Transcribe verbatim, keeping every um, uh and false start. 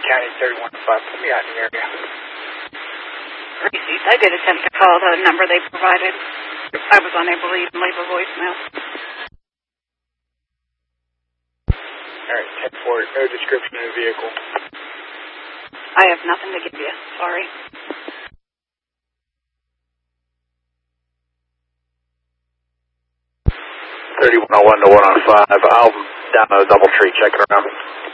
County thirty-one oh five. Put me out in the area. Reese's. I did attempt to call the number they provided. I was unable to even leave a voicemail. All right, ten four. No description of the vehicle. I have nothing to give you. Sorry. thirty-one oh one to one oh five. I'll down a double tree. Check it around.